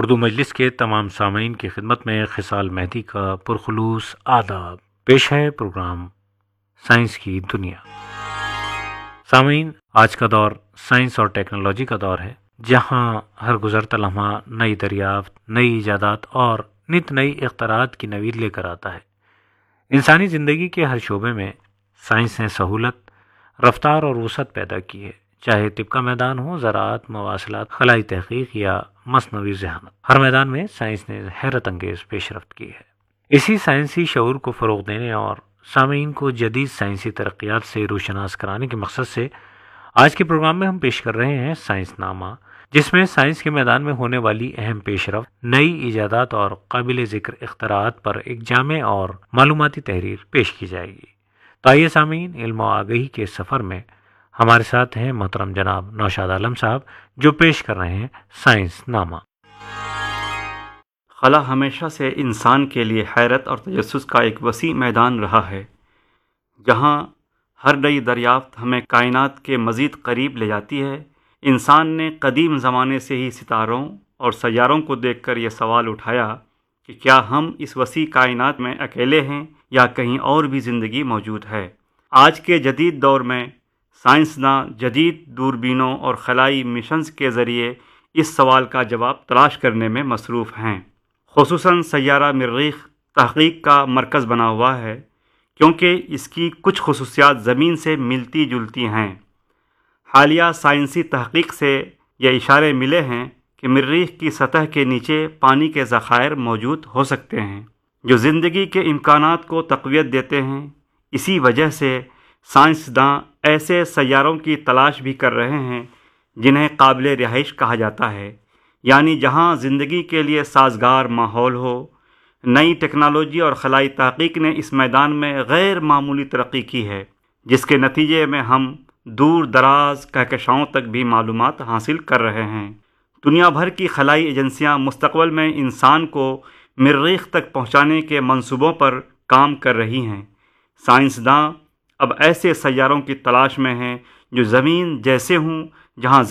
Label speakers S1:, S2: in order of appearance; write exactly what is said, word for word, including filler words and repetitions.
S1: اردو مجلس کے تمام سامعین کی خدمت میں خصال مہدی کا پرخلوص آداب پیش ہے پروگرام سائنس کی دنیا۔ سامعین، آج کا دور سائنس اور ٹیکنالوجی کا دور ہے، جہاں ہر گزرتا لمحہ نئی دریافت، نئی ایجادات اور نت نئی اختراعات کی نوید لے کر آتا ہے۔ انسانی زندگی کے ہر شعبے میں سائنس نے سہولت، رفتار اور وسعت پیدا کی ہے، چاہے طب کا میدان ہو، زراعت، مواصلات، خلائی تحقیق یا مصنوعی ذہانت۔ ہر میدان میں سائنس نے حیرت انگیز پیش رفت کی ہے۔ اسی سائنسی شعور کو فروغ دینے اور سامعین کو جدید سائنسی ترقیات سے روشناس کرانے کے مقصد سے آج کے پروگرام میں ہم پیش کر رہے ہیں سائنس نامہ، جس میں سائنس کے میدان میں ہونے والی اہم پیش رفت، نئی ایجادات اور قابل ذکر اختراعات پر ایک جامع اور معلوماتی تحریر پیش کی جائے گی۔ تو آئیے سامعین، علم و آگہی کے سفر میں ہمارے ساتھ ہیں محترم جناب نوشاد عالم صاحب، جو پیش کر رہے ہیں سائنس نامہ۔
S2: خلا ہمیشہ سے انسان کے لیے حیرت اور تجسس کا ایک وسیع میدان رہا ہے، جہاں ہر نئی دریافت ہمیں کائنات کے مزید قریب لے جاتی ہے۔ انسان نے قدیم زمانے سے ہی ستاروں اور سیاروں کو دیکھ کر یہ سوال اٹھایا کہ کیا ہم اس وسیع کائنات میں اکیلے ہیں یا کہیں اور بھی زندگی موجود ہے۔ آج کے جدید دور میں سائنسداں جدید دوربینوں اور خلائی مشنز کے ذریعے اس سوال کا جواب تلاش کرنے میں مصروف ہیں۔ خصوصاً سیارہ مریخ تحقیق کا مرکز بنا ہوا ہے، کیونکہ اس کی کچھ خصوصیات زمین سے ملتی جلتی ہیں۔ حالیہ سائنسی تحقیق سے یہ اشارے ملے ہیں کہ مریخ کی سطح کے نیچے پانی کے ذخائر موجود ہو سکتے ہیں، جو زندگی کے امکانات کو تقویت دیتے ہیں۔ اسی وجہ سے سائنسداں ایسے سیاروں کی تلاش بھی کر رہے ہیں جنہیں قابل رہائش کہا جاتا ہے، یعنی جہاں زندگی کے لیے سازگار ماحول ہو۔ نئی ٹیکنالوجی اور خلائی تحقیق نے اس میدان میں غیر معمولی ترقی کی ہے، جس کے نتیجے میں ہم دور دراز کہکشاؤں تک بھی معلومات حاصل کر رہے ہیں۔ دنیا بھر کی خلائی ایجنسیاں مستقبل میں انسان کو مریخ تک پہنچانے کے منصوبوں پر کام کر رہی ہیں۔ سائنسداں اب ایسے سیاروں کی تلاش میں ہیں جو زمین جیسے ہوں، جہاں